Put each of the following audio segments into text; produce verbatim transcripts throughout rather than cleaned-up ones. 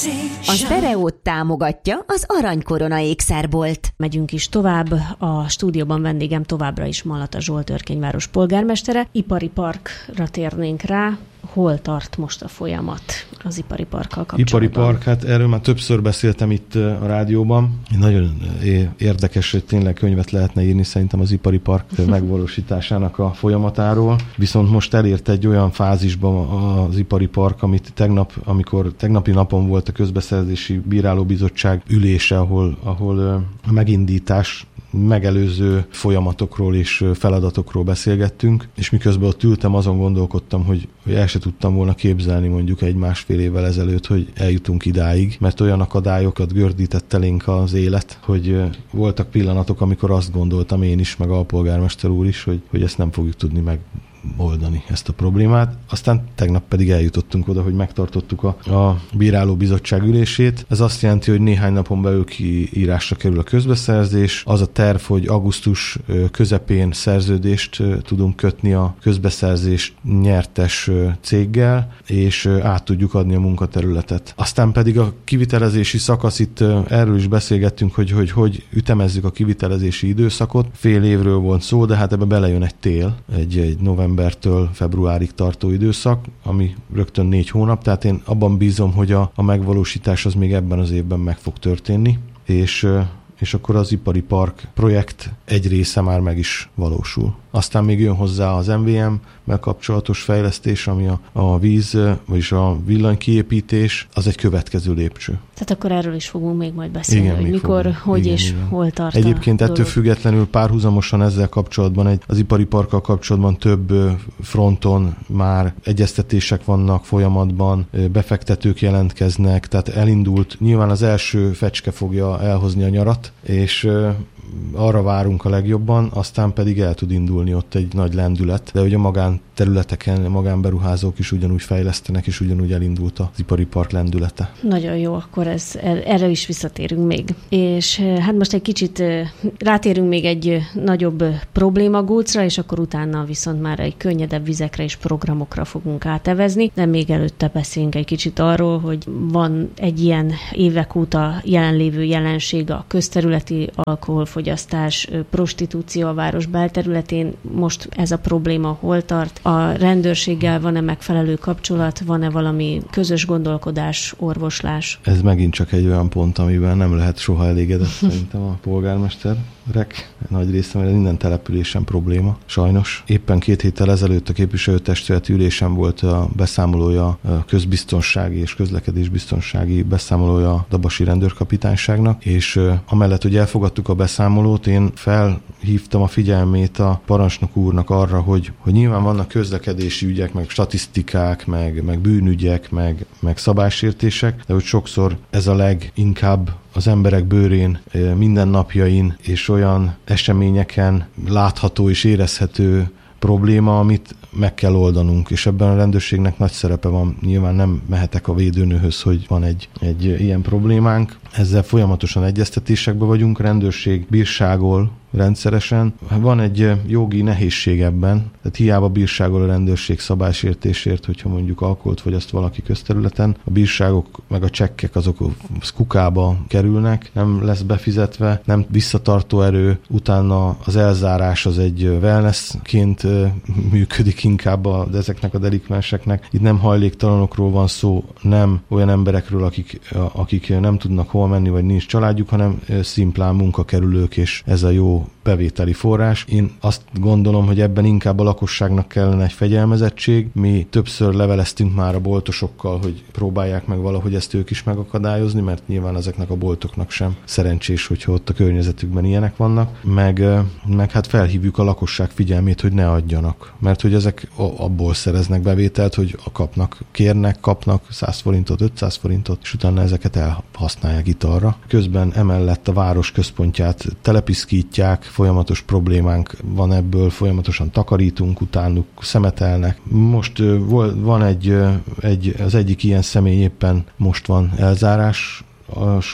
A Sztereót támogatja az Aranykorona ékszerbolt. Megyünk is tovább. A stúdióban vendégem továbbra is Malata Zsolt, Örkényváros polgármestere. Ipari parkra térnénk rá. Hol tart most a folyamat az ipari parkkal kapcsolatban? Ipari park, hát erről már többször beszéltem itt a rádióban. Nagyon érdekes, hogy tényleg könyvet lehetne írni szerintem az ipari park megvalósításának a folyamatáról. Viszont most elért egy olyan fázisban az ipari park, amit tegnap, amikor tegnapi napon volt a közbeszerzési bírálóbizottság ülése, ahol, ahol a megindítás megelőző folyamatokról és feladatokról beszélgettünk, és miközben ott ültem, azon gondolkodtam, hogy, hogy el se tudtam volna képzelni mondjuk egy másfél évvel ezelőtt, hogy eljutunk idáig, mert olyan akadályokat gördített elénk az élet, hogy voltak pillanatok, amikor azt gondoltam én is, meg a polgármester úr is, hogy, hogy ezt nem fogjuk tudni meg oldani ezt a problémát. Aztán tegnap pedig eljutottunk oda, hogy megtartottuk a, a bírálóbizottság ülését. Ez azt jelenti, hogy néhány napon belül kiírásra kerül a közbeszerzés. Az a terv, hogy augusztus közepén szerződést tudunk kötni a közbeszerzést nyertes céggel, és át tudjuk adni a munkaterületet. Aztán pedig a kivitelezési szakasz, itt erről is beszélgettünk, hogy hogy, hogy ütemezzük a kivitelezési időszakot. Fél évről volt szó, de hát ebbe belejön egy tél, egy, egy november novembertől februárig tartó időszak, ami rögtön négy hónap, tehát én abban bízom, hogy a, a megvalósítás az még ebben az évben meg fog történni, és, és akkor az ipari park projekt egy része már meg is valósul. Aztán még jön hozzá az em vé em-mel kapcsolatos fejlesztés, ami a, a víz, vagyis a villanykiépítés, az egy következő lépcső. Tehát akkor erről is fogunk még majd beszélni, igen, hogy mikor, fogunk. hogy igen, és igen. hol tart Egyébként a ettől dolog. Függetlenül párhuzamosan ezzel kapcsolatban, egy, az ipari parkkal kapcsolatban több fronton már egyeztetések vannak folyamatban, befektetők jelentkeznek, tehát elindult, nyilván az első fecske fogja elhozni a nyarat, és arra várunk a legjobban, aztán pedig el tud indulni ott egy nagy lendület, de hogy a magánterületeken, a magánberuházók is ugyanúgy fejlesztenek, és ugyanúgy elindult az ipari park lendülete. Nagyon jó, akkor ez, erre is visszatérünk még. És hát most egy kicsit rátérünk még egy nagyobb problémagócra, és akkor utána viszont már egy könnyedebb vizekre és programokra fogunk átevezni, de még előtte beszélünk egy kicsit arról, hogy van egy ilyen évek óta jelenlévő jelenség, a közterületi alkoholfogyasztás, prostitúció a város belterületén. Most ez a probléma hol tart? A rendőrséggel van-e megfelelő kapcsolat? Van-e valami közös gondolkodás, orvoslás? Ez megint csak egy olyan pont, amiben nem lehet soha elégedett szerintem a polgármesterek. Nagy része, mert minden településen probléma, sajnos. Éppen két héttel ezelőtt a képviselőtestületi ülésen volt a beszámolója, a közbiztonsági és közlekedésbiztonsági beszámolója a dabasi rendőrkapitányságnak, és amellett, hogy elfogadtuk a beszámolót, én felhívtam a figyelmét a parancsnok úrnak arra, hogy, hogy nyilván vannak közlekedési ügyek, meg statisztikák, meg, meg bűnügyek, meg, meg szabálysértések, de hogy sokszor ez a leginkább az emberek bőrén, mindennapjain és olyan eseményeken látható és érezhető probléma, amit meg kell oldanunk, és ebben a rendőrségnek nagy szerepe van. Nyilván nem mehetek a védőnőhöz, hogy van egy, egy ilyen problémánk. Ezzel folyamatosan egyeztetésekben vagyunk, rendőrség bírságol rendszeresen. Van egy jogi nehézség ebben, tehát hiába bírságol a rendőrség szabálysértésért, hogyha mondjuk alkoholt fogyaszt valaki közterületen, a bírságok meg a csekkek azok kukába kerülnek, nem lesz befizetve, nem visszatartó erő, utána az elzárás az egy wellnessként működik inkább a, de ezeknek a delikvenseknek. Itt nem hajléktalanokról van szó, nem olyan emberekről, akik, akik nem tudnak hova menni, vagy nincs családjuk, hanem szimplán munkakerülők, és ez a jó bevételi forrás. Én azt gondolom, hogy ebben inkább a lakosságnak kellene egy fegyelmezettség. Mi többször leveleztünk már a boltosokkal, hogy próbálják meg valahogy ezt ők is megakadályozni, mert nyilván ezeknek a boltoknak sem szerencsés, hogyha ott a környezetükben ilyenek vannak. Meg, meg hát felhívjuk a lakosság figyelmét, hogy ne adjanak. Mert hogy ezek abból szereznek bevételt, hogy kapnak, kérnek, kapnak száz forintot, ötszáz forintot, és utána ezeket elhasználják italra. Közben emellett a város központját telepiszkítják, folyamatos problémánk van ebből, folyamatosan takarítunk utánuk, szemetelnek. Most van egy, egy, az egyik ilyen személy éppen most van elzáráson,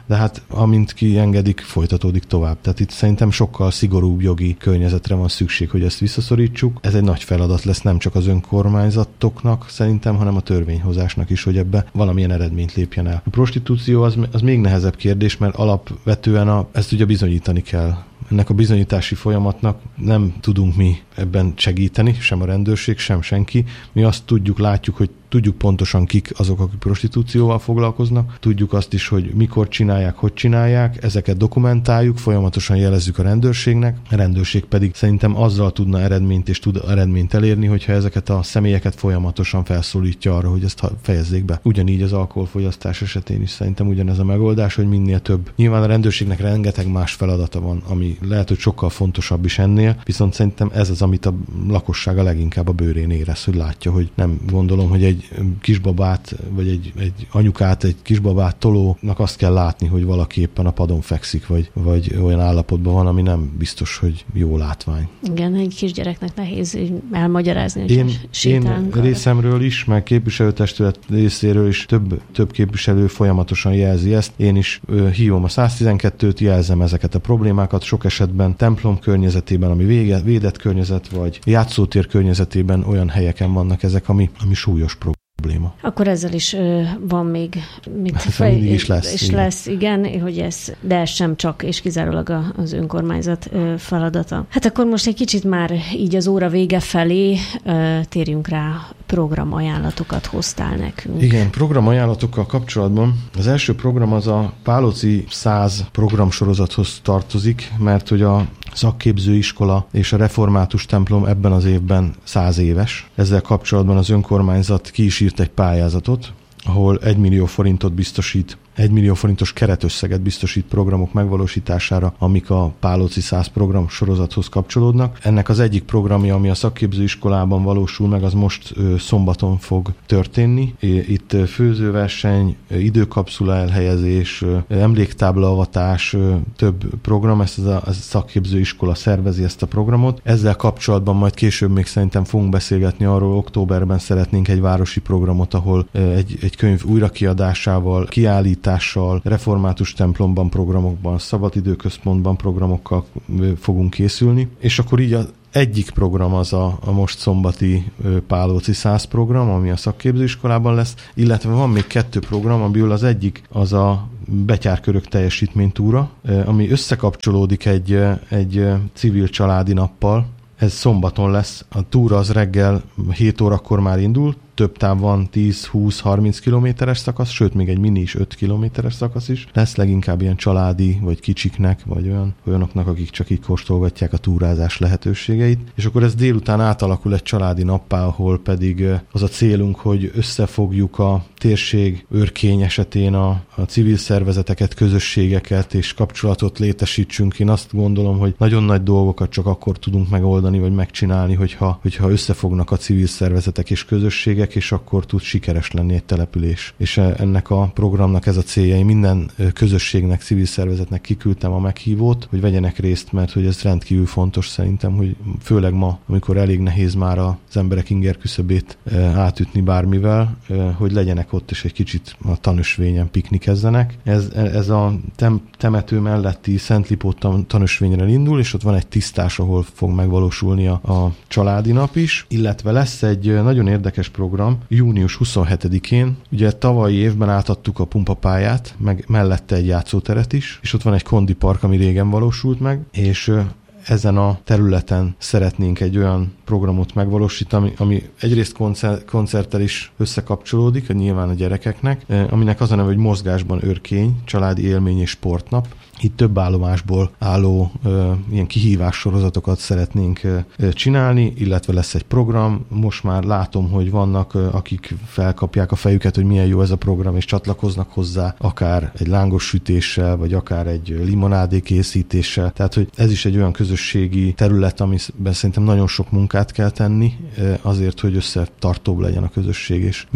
de hát amint kiengedik, folytatódik tovább. Tehát itt szerintem sokkal szigorúbb jogi környezetre van szükség, hogy ezt visszaszorítsuk. Ez egy nagy feladat lesz nem csak az önkormányzatoknak szerintem, hanem a törvényhozásnak is, hogy ebbe valamilyen eredményt lépjen el. A prostitúció az, az még nehezebb kérdés, mert alapvetően a, ezt ugye bizonyítani kell. Ennek a bizonyítási folyamatnak nem tudunk mi ebben segíteni, sem a rendőrség, sem senki. Mi azt tudjuk, látjuk, hogy tudjuk pontosan kik azok, akik prostitúcióval foglalkoznak. Tudjuk azt is, hogy mikor csinálják, hogy csinálják. Ezeket dokumentáljuk, folyamatosan jelezzük a rendőrségnek. A rendőrség pedig szerintem azzal tudna eredményt és tud eredményt elérni, hogyha ezeket a személyeket folyamatosan felszólítja arra, hogy ezt fejezzék be. Ugyanígy az alkoholfogyasztás esetén is szerintem ugyanez a megoldás, hogy minél több. Nyilván a rendőrségnek rengeteg más feladata van, ami lehet, hogy sokkal fontosabb is ennél, viszont szerintem ez az, amit a lakossága leginkább a bőrén érez, hogy látja, hogy nem gondolom, hogy egy kisbabát, vagy egy, egy anyukát, egy kisbabát tolónak azt kell látni, hogy valaki éppen a padon fekszik, vagy, vagy olyan állapotban van, ami nem biztos, hogy jó látvány. Igen, egy kisgyereknek nehéz elmagyarázni, hogy én, sétálunk. Én részemről is, meg képviselőtestület részéről is több, több képviselő folyamatosan jelzi ezt. Én is ö, hívom a száz tizenkettőt, jelzem ezeket a problémákat, sok esetben templom környezetében, ami vége, védett környezet, vagy játszótér környezetében olyan helyeken vannak ezek, ami, ami súlyos probléma. Probléma. Akkor ezzel is ö, van még mit fej, is lesz. És igen. lesz, igen, hogy ez, de ez sem csak és kizárólag a, az önkormányzat ö, feladata. Hát akkor most egy kicsit már így az óra vége felé ö, térjünk rá, programajánlatokat hoztál nekünk. Igen, programajánlatokkal kapcsolatban az első program az a Pálóci száz programsorozathoz tartozik, mert hogy a szakképzőiskola és a református templom ebben az évben száz éves. Ezzel kapcsolatban az önkormányzat ki is írt egy pályázatot, ahol egy millió forintot biztosít, egy millió forintos keretösszeget biztosít programok megvalósítására, amik a Pálóci száz program sorozathoz kapcsolódnak. Ennek az egyik programja, ami a szakképzőiskolában valósul meg, az most ö, szombaton fog történni. Itt ö, főzőverseny, ö, időkapszula elhelyezés, ö, emléktáblaavatás, ö, több program, ezt az a, az a szakképzőiskola szervezi ezt a programot. Ezzel kapcsolatban majd később még szerintem fogunk beszélgetni arról, októberben szeretnénk egy városi programot, ahol ö, egy, egy könyv újrakiadásával, kiállít református templomban programokban, szabadidőközpontban programokkal fogunk készülni, és akkor így az egyik program az a, a most szombati Pálóci száz program, ami a szakképzőiskolában lesz, illetve van még kettő program, amiből az egyik az a betyárkörök teljesítménytúra, ami összekapcsolódik egy, egy civil családi nappal. Ez szombaton lesz. A túra az reggel hét órakor már indul, több táv van, tíz, húsz, harminc kilométeres szakasz, sőt, még egy mini is öt kilométeres szakasz is. Lesz leginkább ilyen családi, vagy kicsiknek, vagy olyan, olyanoknak, akik csak így kóstolgatják a túrázás lehetőségeit. És akkor ez délután átalakul egy családi nappá, ahol pedig az a célunk, hogy összefogjuk a térség őrkény esetén a, a civil szervezeteket, közösségeket, és kapcsolatot létesítsünk. Én azt gondolom, hogy nagyon nagy dolgokat csak akkor tudunk megoldani, vagy megcsinálni, hogyha, hogyha összefognak a civil szervezetek és közösségek, és akkor tud sikeres lenni egy település. És ennek a programnak ez a célja. Én minden közösségnek, civil szervezetnek kiküldtem a meghívót, hogy vegyenek részt, mert hogy ez rendkívül fontos szerintem, hogy főleg ma, amikor elég nehéz már az emberek inger küszöbét átütni bármivel, hogy legyenek ott, és egy kicsit a tanösvényen piknikezzenek. Ez, ez a tem, temető melletti Szent Lipó tanösvényre indul, és ott van egy tisztás, ahol fog megvalósulni a, a családi nap is, illetve lesz egy nagyon érdekes program, június huszonhetedikén. Ugye tavalyi évben átadtuk a pumpapályát, meg mellette egy játszóteret is, és ott van egy kondipark, ami régen valósult meg, és ezen a területen szeretnénk egy olyan programot megvalósítani, ami egyrészt koncert, koncerttel is összekapcsolódik, nyilván a gyerekeknek, aminek az a neve, hogy Mozgásban őrkény, családi élmény és sportnap. Itt több állomásból álló ö, ilyen kihívás sorozatokat szeretnénk ö, csinálni, illetve lesz egy program. Most már látom, hogy vannak, ö, akik felkapják a fejüket, hogy milyen jó ez a program, és csatlakoznak hozzá, akár egy lángos sütéssel, vagy akár egy limonádé készítéssel. Tehát, hogy ez is egy olyan közösségi terület, amiben szerintem nagyon sok munkát kell tenni, ö, azért, hogy összetartóbb legyen a közösség, és minél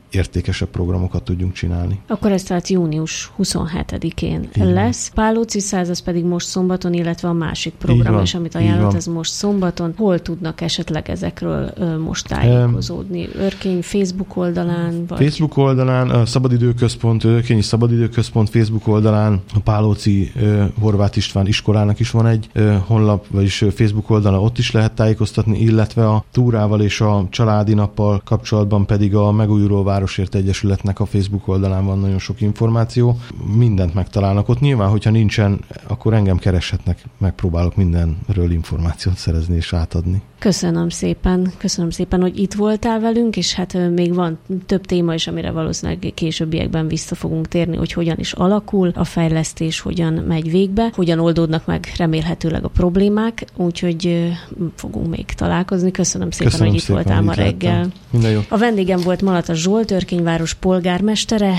értékesebb programokat tudjunk csinálni. Akkor ez tehát június huszonhetedikén Igen. lesz. Pálóci száz, az pedig most szombaton, illetve a másik program van, is, amit ajánlott, ez most szombaton. Hol tudnak esetleg ezekről ö, most tájékozódni? Örkény Facebook oldalán? Vagy? Facebook oldalán, a Szabadidőközpont, Örkényi Szabadidőközpont Facebook oldalán, a Pálóci ö, Horváth István iskolának is van egy ö, honlap, vagyis Facebook oldala, ott is lehet tájékoztatni, illetve a túrával és a családi nappal kapcsolatban pedig a Megújuló Városért Egyesületnek a Facebook oldalán van nagyon sok információ. Mindent megtalálnak ott. Nyilván, hogyha nincsen, akkor engem kereshetnek, megpróbálok mindenről információt szerezni és átadni. Köszönöm szépen, köszönöm szépen, hogy itt voltál velünk, és hát még van több téma is, amire valószínűleg későbbiekben vissza fogunk térni, hogy hogyan is alakul a fejlesztés, hogyan megy végbe, hogyan oldódnak meg remélhetőleg a problémák, úgyhogy fogunk még találkozni. Köszönöm szépen, köszönöm hogy itt szépen, voltál ma reggel. Minden jó. A vendégem volt Malatas Zsolt, Örkényváros polgármestere.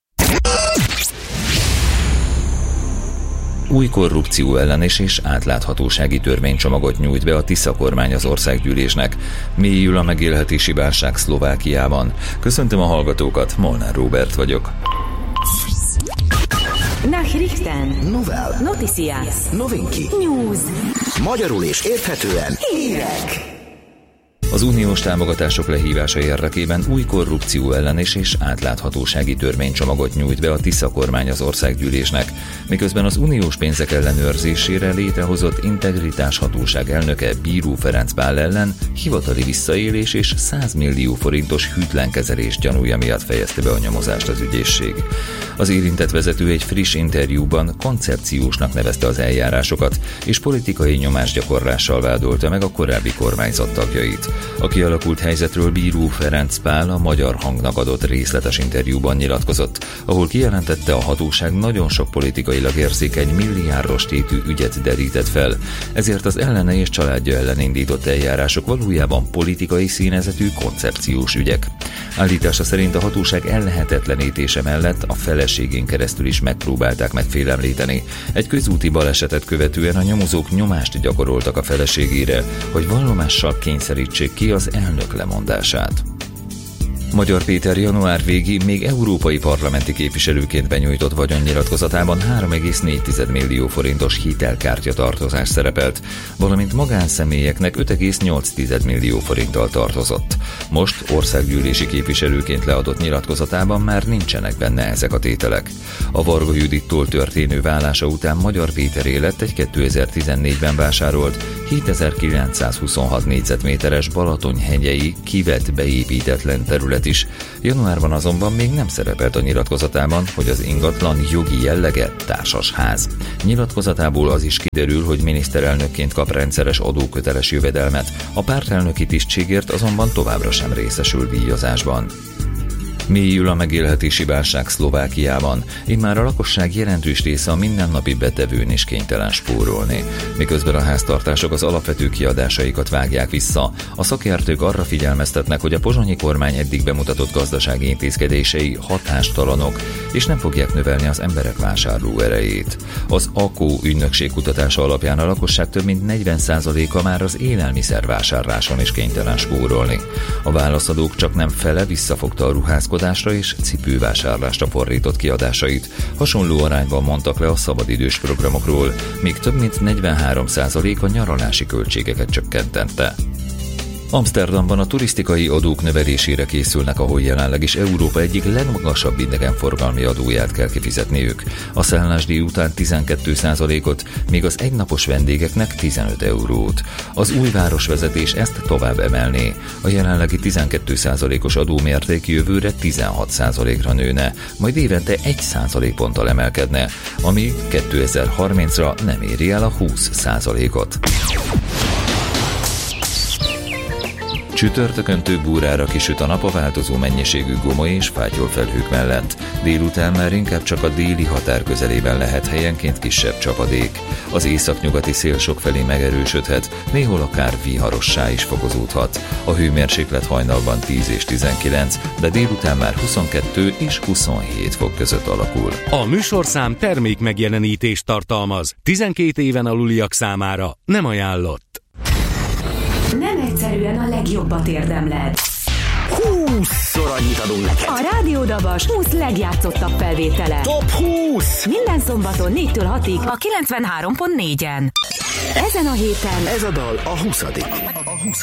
Új korrupció ellenes és átláthatósági törvénycsomagot nyújt be a Tisza kormány az országgyűlésnek. Mélyül a megélhetési válság Szlovákiában. Köszöntöm a hallgatókat, Molnár Róbert vagyok. Nachrichten. Novel. Noticias. Novinki. News. Magyarul és érthetően. Hírek. Az uniós támogatások lehívása érdekében új korrupció ellenes és átláthatósági törvénycsomagot nyújt be a Tisza kormány az országgyűlésnek, miközben az uniós pénzek ellenőrzésére létrehozott integritáshatóság elnöke Bíró Ferenc Pál ellen hivatali visszaélés és száz millió forintos hűtlen kezelés gyanúja miatt fejezte be a nyomozást az ügyészség. Az érintett vezető egy friss interjúban koncepciósnak nevezte az eljárásokat, és politikai nyomásgyakorlással vádolta meg a korábbi kormányzat tagjait. A kialakult helyzetről Bíró Ferenc Pál a Magyar Hangnak adott részletes interjúban nyilatkozott, ahol kijelentette, a hatóság nagyon sok politikailag érzékeny milliárdos tétű ügyet derített fel, ezért az ellene és családja ellen indított eljárások valójában politikai színezetű koncepciós ügyek. Állítása szerint a hatóság ellehetetlenítése mellett a feleségén keresztül is megpróbálták megfélemlíteni. Egy közúti balesetet követően a nyomozók nyomást gyakoroltak a feleségére, hogy vallomással kényszerítsék ki az elnök lemondását. Magyar Péter január végig még európai parlamenti képviselőként benyújtott vagyonnyilatkozatában három egész négy millió forintos hitelkártya tartozás szerepelt, valamint magánszemélyeknek öt egész nyolc millió forinttal tartozott. Most országgyűlési képviselőként leadott nyilatkozatában már nincsenek benne ezek a tételek. A Varga Judittól történő válása után Magyar Péteré lett egy kétezer-tizennégyben vásárolt hétezer-kilencszázhuszonhat négyzetméteres Balatonyhegyei kivett beépítetlen terület is. Januárban azonban még nem szerepelt a nyilatkozatában, hogy az ingatlan jogi jellege társasház. Nyilatkozatából az is kiderül, hogy miniszterelnökként kap rendszeres adóköteles jövedelmet, a pártelnöki tisztségért azonban továbbra sem részesül díjazásban. Mélyül a megélhetési válság Szlovákiában, immár a lakosság jelentős része a mindennapi betevőn is kénytelen spórolni. Miközben a háztartások az alapvető kiadásaikat vágják vissza, a szakértők arra figyelmeztetnek, hogy a pozsonyi kormány eddig bemutatott gazdasági intézkedései hatástalanok, és nem fogják növelni az emberek vásárló erejét. Az á kó ügynökség kutatása alapján a lakosság több mint negyven százaléka már az élelmiszervásárláson is kénytelen spórolni. A válaszadók csak nem fele visszafogta a ruházkodást és cipővásárlásra fordított kiadásait. Hasonló arányban mondtak le a szabadidős programokról, míg több mint negyvenhárom százalék a nyaralási költségeket csökkentette. Amsterdamban a turisztikai adók növelésére készülnek, ahol jelenleg is Európa egyik legmagasabb idegenforgalmi adóját kell kifizetniük. A szállásdíj után tizenkét százalékot, míg az egynapos vendégeknek tizenöt eurót. Az új városvezetés ezt tovább emelné. A jelenlegi tizenkét százalékos adómérték jövőre tizenhat százalékra nőne, majd évente egy százalékponttal emelkedne, ami kétezer-harmincra nem éri el a húsz százalékot. Csütörtökön több órára kisüt a nap a változó mennyiségű gomoly és fátyolfelhők mellett. Délután már inkább csak a déli határ közelében lehet helyenként kisebb csapadék. Az északnyugati szél sokfelé megerősödhet, néhol akár viharossá is fokozódhat. A hőmérséklet hajnalban tíz és tizenkilenc, de délután már huszonkettő és huszonhét fok között alakul. A műsorszám termék megjelenítést tartalmaz. tizenkét éven aluliak számára nem ajánlott. Nem egyszerűen a legjobbat érdemled. Hú, húszszor annyit adunk neked. A Rádió Dabas húsz legjátszottabb felvétele. Top húsz! Minden szombaton négytől hatig a kilencvenhárom pont négyen. Ezen a héten Ez a dal a huszadik.